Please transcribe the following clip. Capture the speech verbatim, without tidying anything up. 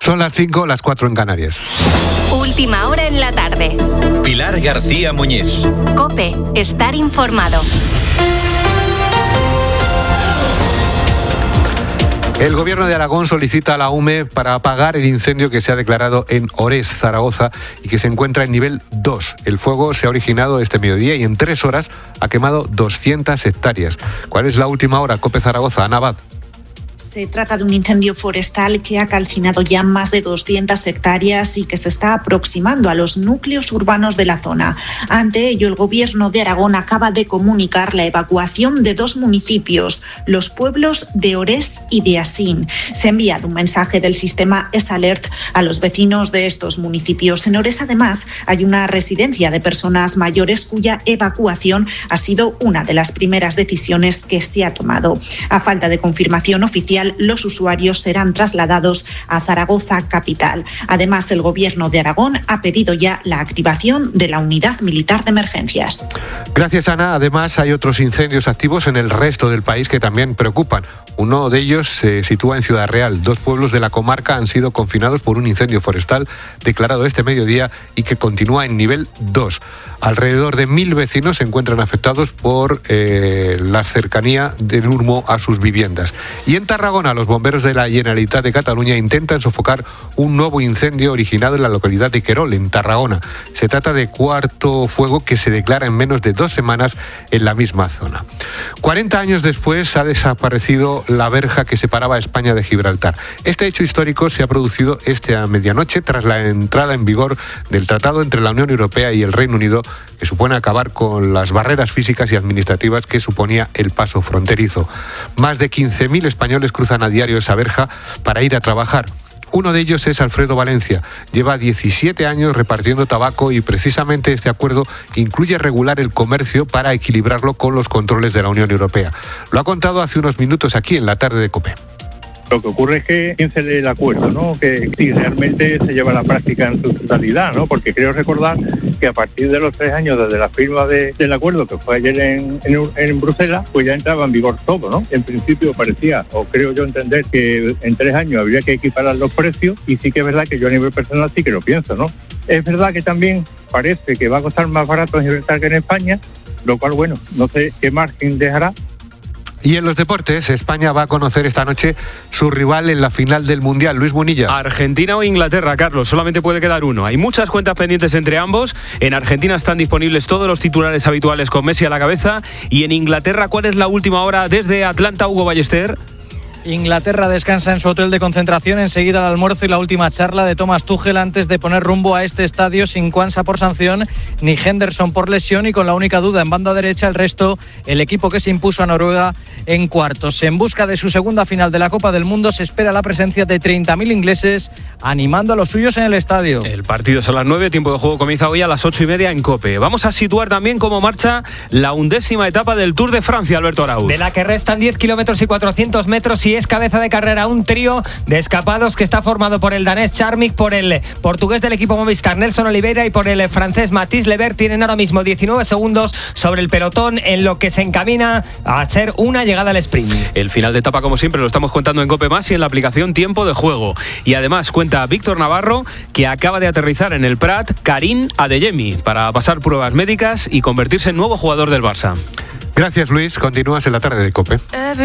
Son las cinco, las cuatro en Canarias. Última hora en la tarde. Pilar García Muñiz. COPE, estar informado. El Gobierno de Aragón solicita a la U M E para apagar el incendio que se ha declarado en Orés, Zaragoza, y que se encuentra en nivel dos. El fuego se ha originado este mediodía y en tres horas ha quemado doscientas hectáreas. ¿Cuál es la última hora? COPE Zaragoza, Ana Abad. Se trata de un incendio forestal que ha calcinado ya más de doscientas hectáreas y que se está aproximando a los núcleos urbanos de la zona. Ante ello, el Gobierno de Aragón acaba de comunicar la evacuación de dos municipios, los pueblos de Orés y de Asín. Se ha enviado un mensaje del sistema S-Alert a los vecinos de estos municipios. En Orés, además, hay una residencia de personas mayores cuya evacuación ha sido una de las primeras decisiones que se ha tomado. A falta de confirmación oficial, los usuarios serán trasladados a Zaragoza capital. Además, el Gobierno de Aragón ha pedido ya la activación de la Unidad Militar de Emergencias. Gracias, Ana. Además, hay otros incendios activos en el resto del país que también preocupan. Uno de ellos se sitúa en Ciudad Real. Dos pueblos de la comarca han sido confinados por un incendio forestal declarado este mediodía y que continúa en nivel dos. Alrededor de mil vecinos se encuentran afectados por eh, la cercanía del humo a sus viviendas. Y en Tarragona, los bomberos de la Generalitat de Cataluña intentan sofocar un nuevo incendio originado en la localidad de Querol, en Tarragona. Se trata de cuarto fuego que se declara en menos de dos semanas en la misma zona. cuarenta años después ha desaparecido la verja que separaba a España de Gibraltar. Este hecho histórico se ha producido esta medianoche tras la entrada en vigor del tratado entre la Unión Europea y el Reino Unido, que supone acabar con las barreras físicas y administrativas que suponía el paso fronterizo. Más de quince mil españoles cruzan a diario esa verja para ir a trabajar. Uno de ellos es Alfredo Valencia. Lleva diecisiete años repartiendo tabaco y precisamente este acuerdo incluye regular el comercio para equilibrarlo con los controles de la Unión Europea. Lo ha contado hace unos minutos aquí en la tarde de COPE. Lo que ocurre es que quién se lee el acuerdo, ¿no? Que si realmente se lleva a la práctica en su totalidad, ¿no? Porque creo recordar que a partir de los tres años desde la firma de, del acuerdo, que fue ayer en, en, en Bruselas, pues ya entraba en vigor todo, ¿no? En principio parecía, o creo yo entender, que en tres años habría que equiparar los precios, y sí que es verdad que yo a nivel personal sí que lo pienso, ¿no? Es verdad que también parece que va a costar más barato en Gibraltar que en España, lo cual, bueno, no sé qué margen dejará. Y en los deportes, España va a conocer esta noche su rival en la final del Mundial. Luis Munilla. Argentina o Inglaterra, Carlos, solamente puede quedar uno. Hay muchas cuentas pendientes entre ambos. En Argentina están disponibles todos los titulares habituales con Messi a la cabeza. Y en Inglaterra, ¿cuál es la última hora desde Atlanta, Hugo Ballester? Inglaterra descansa en su hotel de concentración. Enseguida el almuerzo y la última charla de Thomas Tuchel antes de poner rumbo a este estadio sin Quansah por sanción ni Henderson por lesión, y con la única duda en banda derecha, el resto, el equipo que se impuso a Noruega en cuartos. En busca de su segunda final de la Copa del Mundo se espera la presencia de treinta mil ingleses animando a los suyos en el estadio. El partido es a las nueve, tiempo de juego comienza hoy a las ocho y media en COPE. Vamos a situar también cómo marcha la undécima etapa del Tour de Francia, Alberto Arauz. De la que restan diez kilómetros y cuatrocientos metros, y es cabeza de carrera un trío de escapados que está formado por el danés Charmik, por el portugués del equipo Movistar Nelson Oliveira y por el francés Mathis Lebert. Tienen ahora mismo diecinueve segundos sobre el pelotón en lo que se encamina a ser una llegada al sprint. El final de etapa, como siempre, lo estamos contando en COPE Más y en la aplicación Tiempo de Juego. Y además cuenta Víctor Navarro que acaba de aterrizar en el Prat Karim Adeyemi para pasar pruebas médicas y convertirse en nuevo jugador del Barça. Gracias, Luis. Continúas en la tarde de COPE.